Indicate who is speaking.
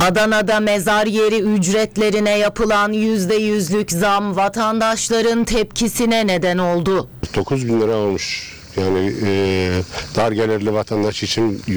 Speaker 1: Adana'da mezar yeri ücretlerine yapılan %100'lük zam vatandaşların tepkisine neden oldu.
Speaker 2: 9.000 lira olmuş. Yani dar gelirli vatandaş için